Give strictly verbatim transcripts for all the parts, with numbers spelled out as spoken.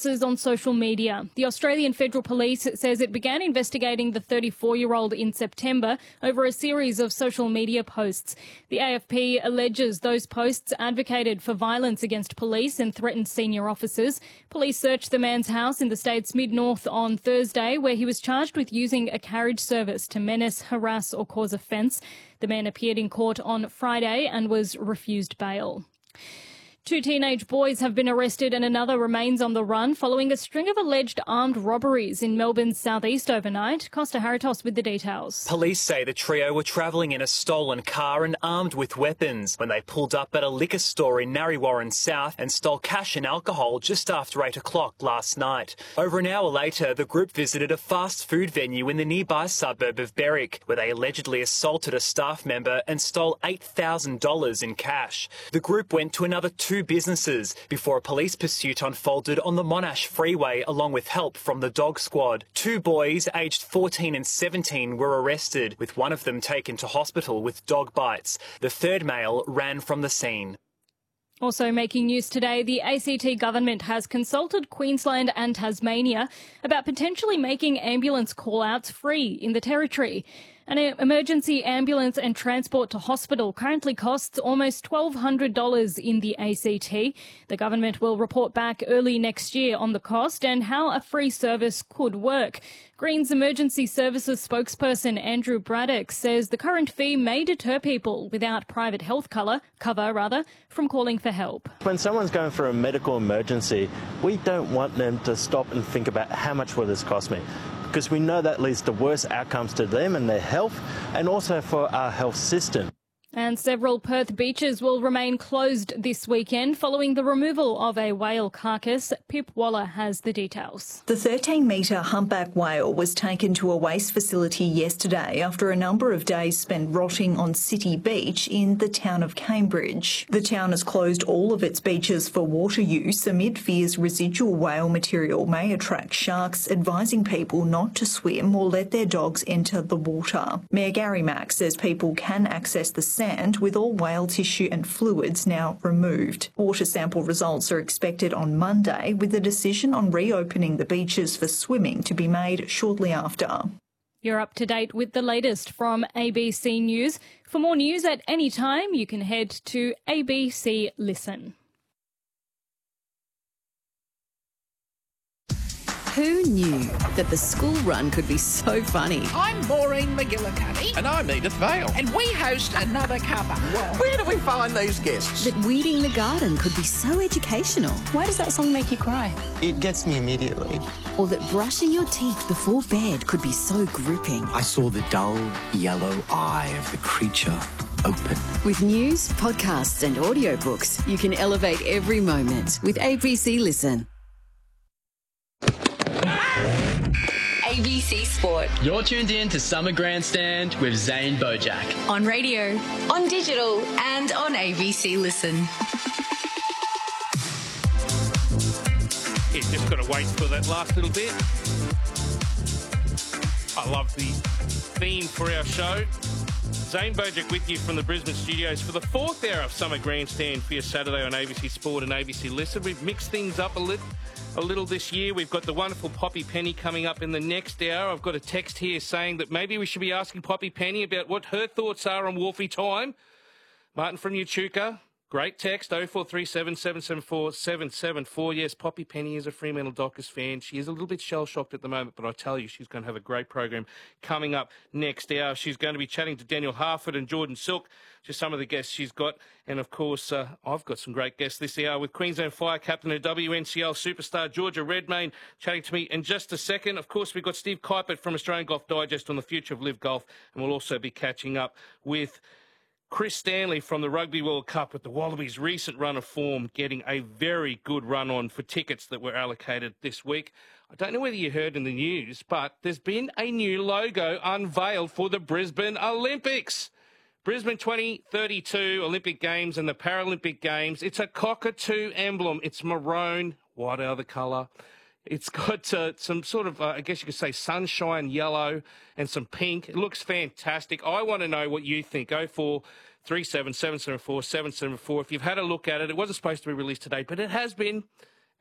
responses on social media. The Australian Federal Police says it began investigating the thirty-four-year-old in September over a series of social media posts. The A F P alleges those posts advocated for violence against police and threatened senior officers. Police searched the man's house in the state's mid-north on Thursday, where he was charged with using a carriage service to menace, harass or cause offence. The man appeared in court on Friday and was refused bail. Two teenage boys have been arrested and another remains on the run following a string of alleged armed robberies in Melbourne's southeast overnight. Costa Haritos with the details. Police say the trio were travelling in a stolen car and armed with weapons when they pulled up at a liquor store in Narrewarren South and stole cash and alcohol just after eight o'clock last night. Over an hour later, the group visited a fast food venue in the nearby suburb of Berwick, where they allegedly assaulted a staff member and stole eight thousand dollars in cash. The group went to another two businesses before a police pursuit unfolded on the Monash Freeway along with help from the dog squad. Two boys aged fourteen and seventeen were arrested, with one of them taken to hospital with dog bites. The third male ran from the scene. Also making news today, the A C T government has consulted Queensland and Tasmania about potentially making ambulance call-outs free in the territory. An emergency ambulance and transport to hospital currently costs almost twelve hundred dollars in the A C T. The government will report back early next year on the cost and how a free service could work. Greens Emergency Services spokesperson Andrew Braddock says the current fee may deter people without private health cover, cover rather, from calling for help. When someone's going for a medical emergency, we don't want them to stop and think about how much will this cost me, because we know that leads to worse outcomes to them and their health, and also for our health system. And several Perth beaches will remain closed this weekend following the removal of a whale carcass. Pip Waller has the details. The thirteen metre humpback whale was taken to a waste facility yesterday after a number of days spent rotting on City Beach in the town of Cambridge. The town has closed all of its beaches for water use amid fears residual whale material may attract sharks, advising people not to swim or let their dogs enter the water. Mayor Gary Mack says people can access the sand with all whale tissue and fluids now removed. Water sample results are expected on Monday, with the decision on reopening the beaches for swimming to be made shortly after. You're up to date with the latest from A B C News. For more news at any time, you can head to A B C Listen. Who knew that the school run could be so funny? I'm Maureen McGillicuddy. And I'm Edith Vale. And we host Another Cuppa. Where do we find these guests? That weeding the garden could be so educational. Why does that song make you cry? It gets me immediately. Or that brushing your teeth before bed could be so gripping. I saw the dull yellow eye of the creature open. With news, podcasts and audiobooks, you can elevate every moment with A B C Listen. A B C Sport. You're tuned in to Summer Grandstand with Zane Bojack. On radio, on digital and on A B C Listen. Yeah, just got to wait for that last little bit. I love the theme for our show. Zane Bojack with you from the Brisbane studios for the fourth hour of Summer Grandstand for your Saturday on A B C Sport and A B C Listen. We've mixed things up a little. A little this year. We've got the wonderful Poppy Penny coming up in the next hour. I've got a text here saying that maybe we should be asking Poppy Penny about what her thoughts are on Wolfie time. Martin from Echuca, great text, oh four three seven, seven seven four, seven seven four. Yes, Poppy Penny is a Fremantle Dockers fan. She is a little bit shell-shocked at the moment, but I tell you, she's going to have a great program coming up next hour. She's going to be chatting to Daniel Harford and Jordan Silk, just some of the guests she's got. And, of course, uh, I've got some great guests this hour with Queensland Fire captain and W N C L superstar Georgia Redmayne chatting to me in just a second. Of course, we've got Steve Kuipert from Australian Golf Digest on the future of Live Golf, and we'll also be catching up with Chris Stanley from the Rugby World Cup with the Wallabies' recent run of form, getting a very good run on for tickets that were allocated this week. I don't know whether you heard in the news, but there's been a new logo unveiled for the Brisbane Olympics. Brisbane twenty thirty-two Olympic Games and the Paralympic Games. It's a cockatoo emblem. It's maroon, white other colour. It's got uh, some sort of, uh, I guess you could say, sunshine yellow and some pink. It looks fantastic. I want to know what you think. oh four three seven, seven seven four, seven seven four. If you've had a look at it, it wasn't supposed to be released today, but it has been.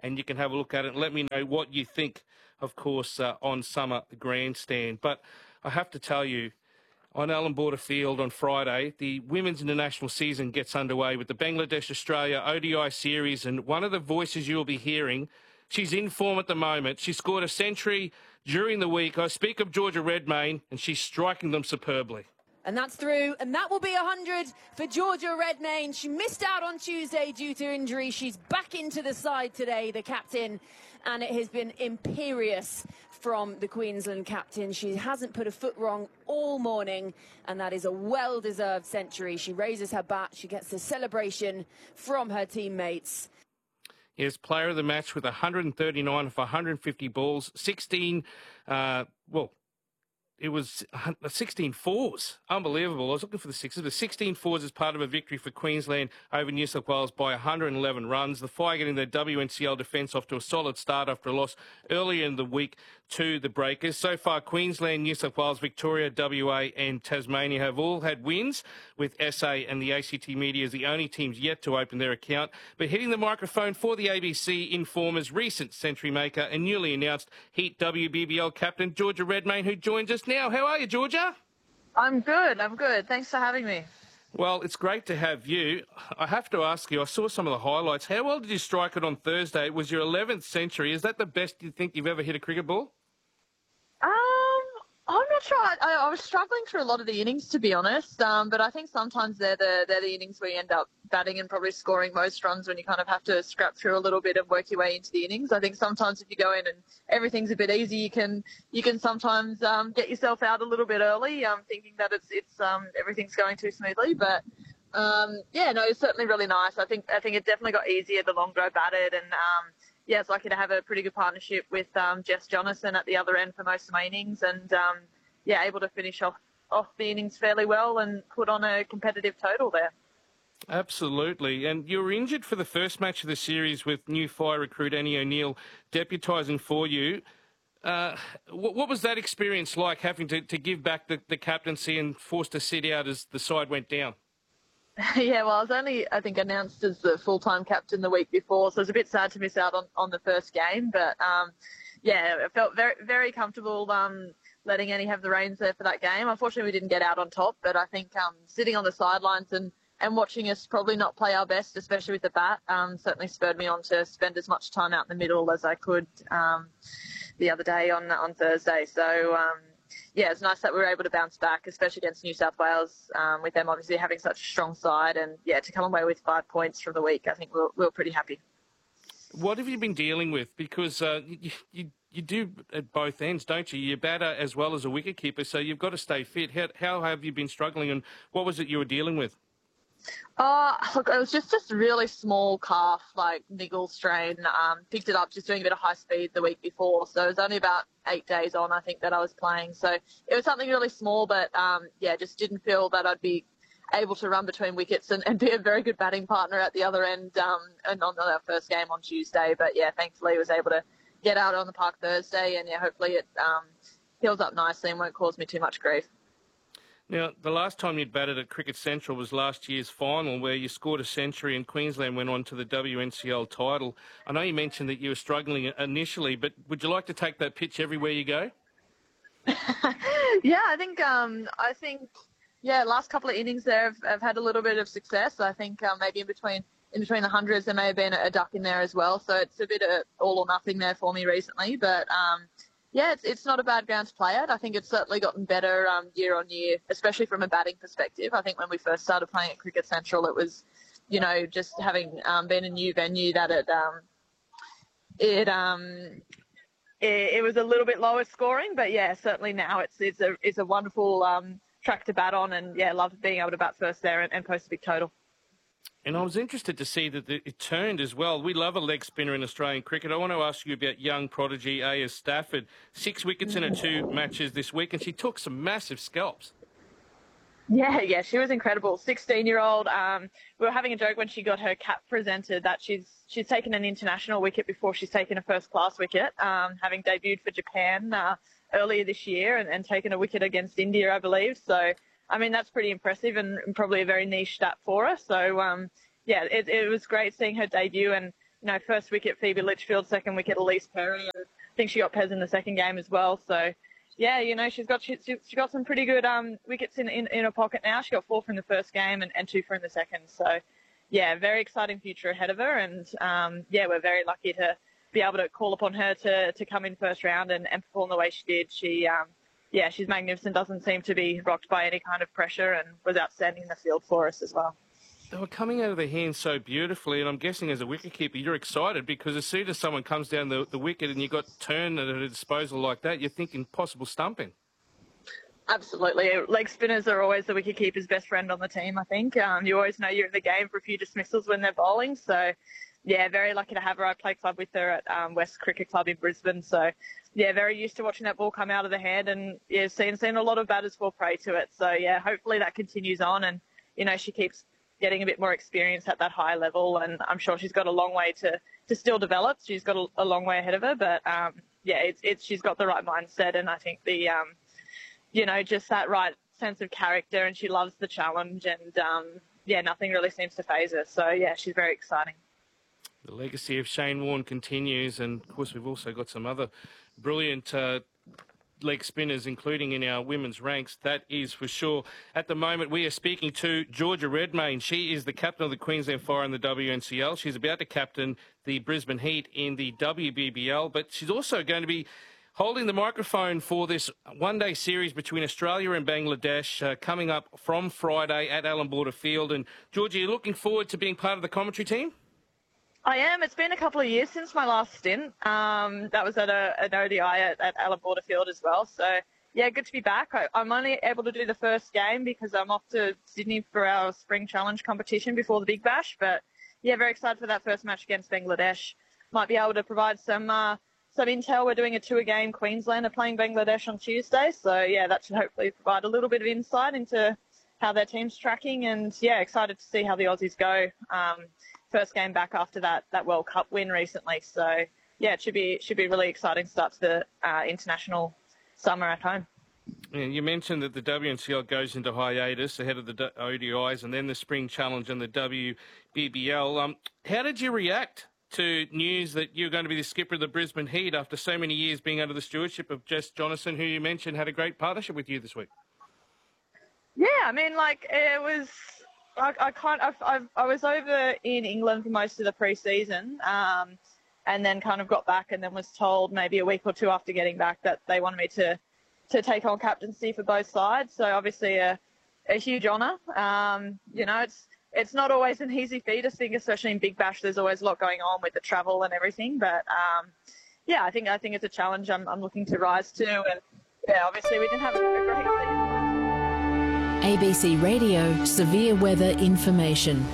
and you can have a look at it and let me know what you think, of course, uh, on Summer Grandstand. But I have to tell you, on Allan Border Field on Friday, the women's international season gets underway with the Bangladesh-Australia O D I series, and one of the voices you'll be hearing, she's in form at the moment. She scored a century during the week. I speak of Georgia Redmayne, and she's striking them superbly. And that's through, and that will be one hundred for Georgia Redmayne. She missed out on Tuesday due to injury. She's back into the side today, the captain, and it has been imperious from the Queensland captain. She hasn't put a foot wrong all morning, and that is a well-deserved century. She raises her bat. She gets the celebration from her teammates. Yes, player of the match with one hundred thirty-nine of one hundred fifty balls, sixteen, uh, well, it was sixteen fours. Unbelievable. I was looking for the sixes, but sixteen fours as part of a victory for Queensland over New South Wales by one hundred eleven runs. The Fire getting their W N C L defence off to a solid start after a loss earlier in the week to the Breakers. So far, Queensland, New South Wales, Victoria, W A and Tasmania have all had wins, with S A and the A C T Media as the only teams yet to open their account. But hitting the microphone for the A B C Informer's recent century maker and newly announced Heat W B B L captain, Georgia Redmayne, who joins us now. How are you, Georgia? I'm good, I'm good. Thanks for having me. Well, it's great to have you. I have to ask you, I saw some of the highlights. How well did you strike it on Thursday? It was your eleventh century. Is that the best you think you've ever hit a cricket ball? Um, I'm not sure. I, I was struggling through a lot of the innings, to be honest. Um, but I think sometimes they're the they're the innings where you end up batting and probably scoring most runs when you kind of have to scrap through a little bit and work your way into the innings. I think sometimes if you go in and everything's a bit easy, you can you can sometimes um, get yourself out a little bit early, um, thinking that it's it's um, everything's going too smoothly. But um, yeah, no, it's certainly really nice. I think I think it definitely got easier the longer I batted, and um, yeah, it's lucky to have a pretty good partnership with um, Jess Jonathan at the other end for most of my innings, and um, yeah, able to finish off off the innings fairly well and put on a competitive total there. Absolutely. And you were injured for the first match of the series with new Fire recruit Annie O'Neill deputising for you. Uh, what, what was that experience like, having to, to give back the, the captaincy and forced to sit out as the side went down? Yeah, well, I was only, I think, announced as the full-time captain the week before, so it was a bit sad to miss out on, on the first game. But, um, yeah, it felt very, very comfortable um, letting Annie have the reins there for that game. Unfortunately, we didn't get out on top, but I think um, sitting on the sidelines and And watching us probably not play our best, especially with the bat, um, certainly spurred me on to spend as much time out in the middle as I could um, the other day on on Thursday. So, um, yeah, it's nice that we were able to bounce back, especially against New South Wales, um, with them obviously having such a strong side. And, yeah, to come away with five points from the week, I think we we're, we we're pretty happy. What have you been dealing with? Because uh, you, you, you do at both ends, don't you? You're batter as well as a wicketkeeper, so you've got to stay fit. How, how have you been struggling, and what was it you were dealing with? Uh, look, it was just, just a really small calf, like niggle strain. Um, picked it up just doing a bit of high speed the week before. So it was only about eight days on, I think, that I was playing. So it was something really small, but um, yeah, just didn't feel that I'd be able to run between wickets and, and be a very good batting partner at the other end um, and on our first game on Tuesday. But yeah, thankfully I was able to get out on the park Thursday, and yeah, hopefully it um, heals up nicely and won't cause me too much grief. Now, the last time you'd batted at Cricket Central was last year's final, where you scored a century and Queensland went on to the W N C L title. I know you mentioned that you were struggling initially, but would you like to take that pitch everywhere you go? Yeah, I think, um, I think, yeah, last couple of innings there have, have had a little bit of success. I think um, maybe in between in between the hundreds there may have been a, a duck in there as well. So it's a bit of all or nothing there for me recently, but. Um, Yeah, it's it's not a bad ground to play at. I think it's certainly gotten better um, year on year, especially from a batting perspective. I think when we first started playing at Cricket Central, it was, you know, just having um, been a new venue that it um, it um it, it was a little bit lower scoring. But yeah, certainly now it's it's a it's a wonderful um, track to bat on, and yeah, love being able to bat first there and, and post a big total. And I was interested to see that it turned as well. We love a leg spinner in Australian cricket. I want to ask you about young prodigy Aya Stafford. Six wickets in her two matches this week, and she took some massive scalps. Yeah, yeah, she was incredible. sixteen-year-old. Um, we were having a joke when she got her cap presented that she's she's taken an international wicket before she's taken a first-class wicket, um, having debuted for Japan uh, earlier this year and, and taken a wicket against India, I believe. So, I mean, that's pretty impressive and probably a very niche stat for her. So, um, yeah, it, it was great seeing her debut. And you know, first wicket Phoebe Litchfield, second wicket Elise Perry. And I think she got Pez in the second game as well. So, yeah, you know, she's got she, she got some pretty good um, wickets in, in in her pocket now. She got four from the first game and, and two from the second. So, yeah, very exciting future ahead of her. And, um, yeah, we're very lucky to be able to call upon her to, to come in first round and, and perform the way she did. She, um, yeah, she's magnificent, doesn't seem to be rocked by any kind of pressure, and was outstanding in the field for us as well. They were coming out of their hands so beautifully, and I'm guessing as a wicketkeeper, you're excited because as soon as someone comes down the, the wicket and you've got turn at a disposal like that, you're thinking possible stumping. Absolutely. Leg spinners are always the wicketkeeper's best friend on the team, I think. Um, you always know you're in the game for a few dismissals when they're bowling. So, yeah, very lucky to have her. I play club with her at um, West Cricket Club in Brisbane. So, yeah, very used to watching that ball come out of the hand, and, yeah, seen, seen a lot of batters fall prey to it. So, yeah, hopefully that continues on, and, you know, she keeps getting a bit more experience at that high level, and I'm sure she's got a long way to, to still develop. She's got a, a long way ahead of her, but um, yeah, it's, it's she's got the right mindset, and I think the um, you know, just that right sense of character, and she loves the challenge, and um, yeah, nothing really seems to faze her. So yeah, she's very exciting. The legacy of Shane Warne continues, and of course we've also got some other brilliant uh, leg spinners, including in our women's ranks, that is for sure. At the moment, we are speaking to Georgia Redmayne. She is the captain of the Queensland Fire in the W N C L. She's about to captain the Brisbane Heat in the W B B L, but she's also going to be holding the microphone for this one-day series between Australia and Bangladesh uh, coming up from Friday at Allan Border Field. And Georgia, you're looking forward to being part of the commentary team? I am. It's been a couple of years since my last stint. Um, that was at a, an O D I at, at Allan Border Field as well. So, yeah, good to be back. I, I'm only able to do the first game because I'm off to Sydney for our Spring Challenge competition before the Big Bash. But, yeah, very excited for that first match against Bangladesh. Might be able to provide some uh, some intel. We're doing a tour game. Queensland are playing Bangladesh on Tuesday. So, yeah, that should hopefully provide a little bit of insight into how their team's tracking. And, yeah, excited to see how the Aussies go. Um, First game back after that that World Cup win recently, so yeah, it should be should be a really exciting start to the uh, international summer at home. Yeah, you mentioned that the W N C L goes into hiatus ahead of the O D Is and then the Spring Challenge and the W B B L. Um, how did you react to news that you're going to be the skipper of the Brisbane Heat after so many years being under the stewardship of Jess Jonathan, who you mentioned had a great partnership with you this week? Yeah, I mean, like it was. I, I can't. I, I, I was over in England for most of the pre-season, um, and then kind of got back, and then was told maybe a week or two after getting back that they wanted me to, to take on captaincy for both sides. So obviously a, a huge honour. Um, you know, it's it's not always an easy feat. I think, especially in Big Bash, there's always a lot going on with the travel and everything. But um, yeah, I think I think it's a challenge I'm, I'm looking to rise to. And yeah, obviously we didn't have a great season. A B C Radio Severe Weather Information.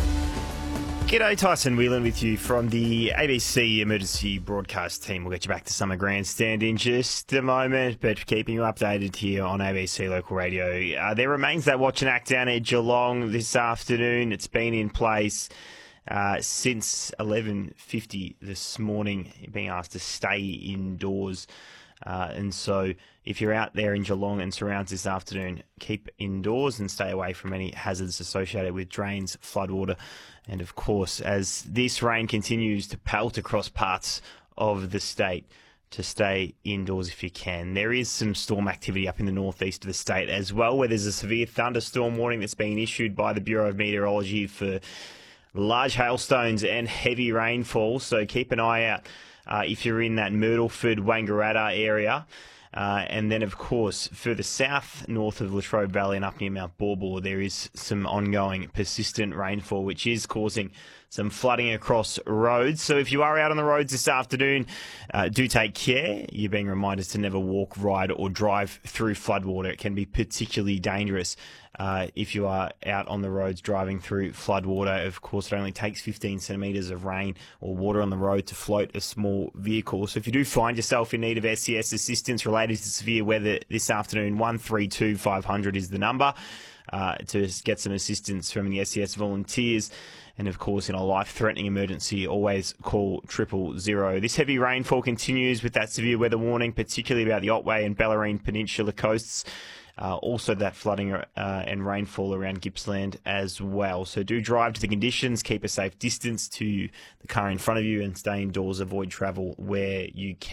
G'day, Tyson Whelan with you from the A B C Emergency Broadcast team. We'll get you back to Summer Grandstand in just a moment, but keeping you updated here on A B C Local Radio. Uh, there remains that Watch and Act down at Geelong this afternoon. It's been in place uh, since eleven fifty this morning, being asked to stay indoors. Uh, and so if you're out there in Geelong and surrounds this afternoon, keep indoors and stay away from any hazards associated with drains, floodwater. And of course, as this rain continues to pelt across parts of the state, to stay indoors if you can. There is some storm activity up in the northeast of the state as well, where there's a severe thunderstorm warning that's been issued by the Bureau of Meteorology for large hailstones and heavy rainfall. So keep an eye out Uh, if you're in that Myrtleford, Wangaratta area. Uh, and then, of course, further south, north of Latrobe Valley and up near Mount Baw, there is some ongoing persistent rainfall, which is causing some flooding across roads. So if you are out on the roads this afternoon, uh, do take care. You're being reminded to never walk, ride or drive through floodwater. It can be particularly dangerous uh, if you are out on the roads driving through floodwater. Of course, it only takes fifteen centimetres of rain or water on the road to float a small vehicle. So if you do find yourself in need of S C S assistance related related to severe weather this afternoon, one three two five hundred is the number uh, to get some assistance from the S E S volunteers. And, of course, in a life-threatening emergency, always call triple zero. This heavy rainfall continues with that severe weather warning, particularly about the Otway and Bellarine Peninsula coasts. Uh, also that flooding uh, and rainfall around Gippsland as well. So do drive to the conditions, keep a safe distance to the car in front of you and stay indoors, avoid travel where you can.